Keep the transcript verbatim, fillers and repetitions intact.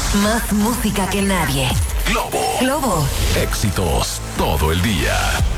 Más música que nadie. Globo. Globo. Éxitos todo el día.